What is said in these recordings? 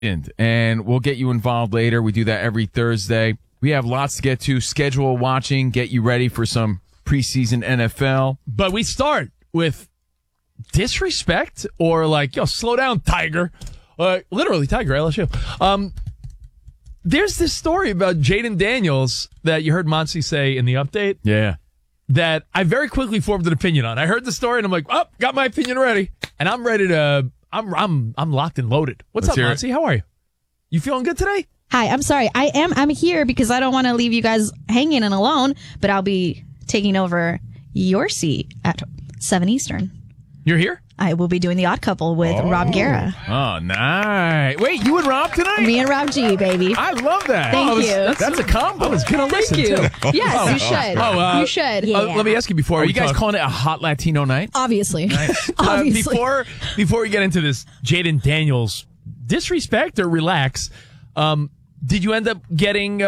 and we'll get you involved later. We do that every Thursday. We have lots to get to. Schedule watching, get you ready for some preseason NFL. But we start with disrespect or like, slow down, Tiger. Literally, Tiger, LSU. There's this story about Jaden Daniels that you heard Monty say in the update. Yeah. That I very quickly formed an opinion on. I heard the story and I'm like, got my opinion ready. And I'm ready to, I'm locked and loaded. What's up, Monty? How are you? You feeling good today? Hi, I'm sorry. I'm here because I don't want to leave you guys hanging and alone, but I'll be taking over your seat at 7 Eastern. You're here? I will be doing The Odd Couple with Rob Guerra. Oh, nice. Wait, you and Rob tonight? Me and Rob G, baby. I love that. Thank you. That's a combo. I was going to listen, too. Yes, you should. You should. Yeah. Let me ask you before Are you guys calling it a hot Latino night? Obviously. Nice. Obviously. Before we get into this Jaden Daniels disrespect or relax, did you end up getting...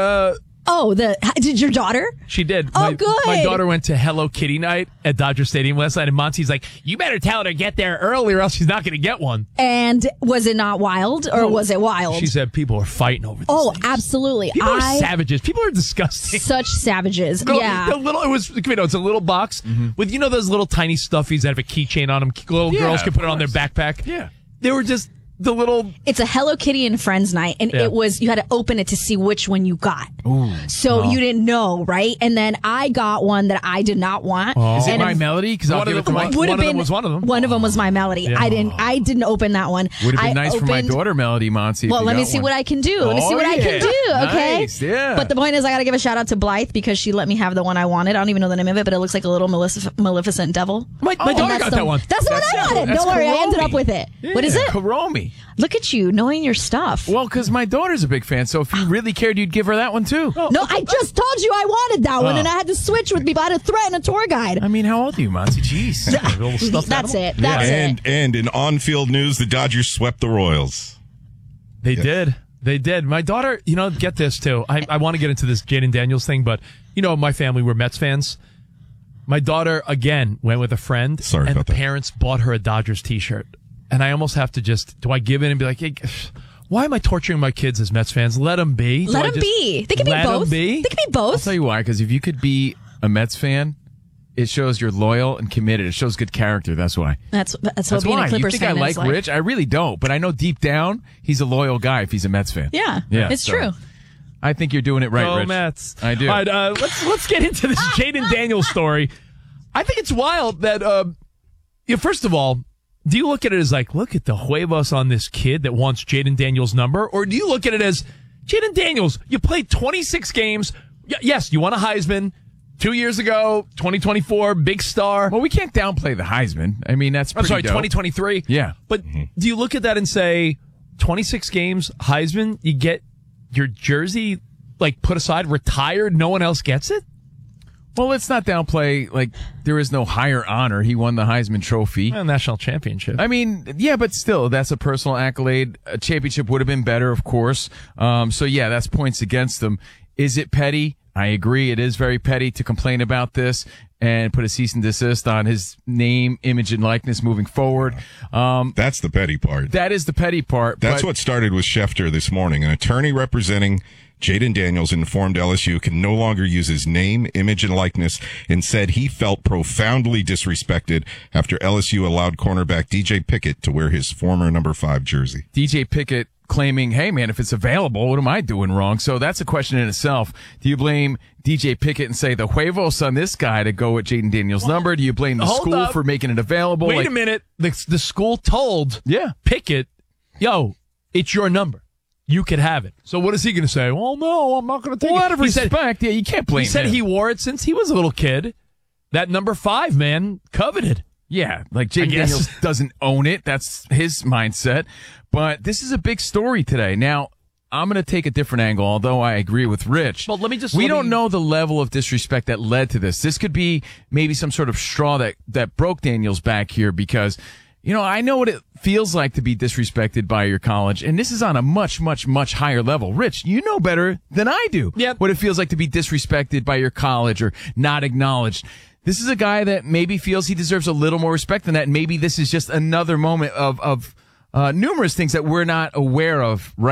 did your daughter? She did. Oh, good. My daughter went to Hello Kitty night at Dodger Stadium last night, and Monty's like, you better tell her to get there early or else she's not going to get one. And was it not wild or was it wild? She said people are fighting over this. Oh, thing. absolutely. People are savages. People are disgusting. Such savages. Yeah. It's a little box with, those little tiny stuffies that have a keychain on them. Little girls can put it on their backpack. Yeah. They were just... It's a Hello Kitty and Friends night, and you had to open it to see which one you got. So you didn't know, right? And then I got one that I did not want. Is it My Melody? Because I'll give it to my... One of them was one of them. One of them was My Melody. Yeah. I didn't open that one. Would have been nice for my daughter, Melody Monty. Well, let me see what I can do. Let me see what I can do, okay? Nice, yeah. But the point is, I got to give a shout out to Blythe because she let me have the one I wanted. I don't even know the name of it, but it looks like a little Maleficent devil. My daughter got that one. That's the one I wanted. Don't worry, I ended up with it. Yeah. What is it? Kuromi. Look at you, knowing your stuff. Well, because my daughter's a big fan, so if you really cared, you'd give her that one, too. No, I just told you I wanted that one, and I had to switch with me, but I had to threaten a tour guide. I mean, how old are you, Monty? Jeez. That's it. That's it. And in on-field news, the Dodgers swept the Royals. They did. They did. My daughter, get this, too. I want to get into this Jaden Daniels thing, but, my family, we're Mets fans. My daughter, again, went with a friend, and the parents bought her a Dodgers T-shirt. And I almost have to do I give in and be like, hey, why am I torturing my kids as Mets fans? Let them be. Let them be. They can be both. They can be both. I'll tell you why, because if you could be a Mets fan, it shows you're loyal and committed. It shows good character. That's why. That's what being a Clippers fan is like. You think I like Rich? I really don't, but I know deep down he's a loyal guy if he's a Mets fan. Yeah, it's true. I think you're doing it right, Rich. Mets. I do. All right, let's get into this Jaden Daniels story. I think it's wild that, first of all, do you look at it as like, look at the huevos on this kid that wants Jaden Daniels' number? Or do you look at it as, Jaden Daniels, you played 26 games. Yes, you won a Heisman 2 years ago, 2024, big star. Well, we can't downplay the Heisman. I mean, that's pretty dope. 2023. Yeah. But do you look at that and say, 26 games, Heisman, you get your jersey, put aside, retired, no one else gets it? Well, let's not downplay, there is no higher honor. He won the Heisman Trophy. A national championship. I mean, yeah, but still, that's a personal accolade. A championship would have been better, of course. So, yeah, that's points against him. Is it petty? I agree. It is very petty to complain about this and put a cease and desist on his name, image, and likeness moving forward. That's the petty part. That is the petty part. That's what started with Schefter this morning. An attorney representing Jaden Daniels informed LSU can no longer use his name, image, and likeness and said he felt profoundly disrespected after LSU allowed cornerback DJ Pickett to wear his former number 5 jersey. DJ Pickett claiming, hey, man, if it's available, what am I doing wrong? So that's a question in itself. Do you blame DJ Pickett and say the huevos on this guy to go with Jaden Daniels' number? Do you blame the school for making it available? Wait a minute. The school told Pickett, yo, it's your number. You could have it. So what is he going to say? Well, no, I'm not going to take it. Out of respect, you can't blame him. He said he wore it since he was a little kid. That number 5, man, coveted. Yeah, Jaden Daniels doesn't own it. That's his mindset. But this is a big story today. Now, I'm going to take a different angle, although I agree with Rich. Well, we don't know the level of disrespect that led to this. This could be maybe some sort of straw that broke Daniels' back here because... I know what it feels like to be disrespected by your college, and this is on a much, much, much higher level. Rich, you know better than I do what it feels like to be disrespected by your college or not acknowledged. This is a guy that maybe feels he deserves a little more respect than that, and maybe this is just another moment of numerous things that we're not aware of right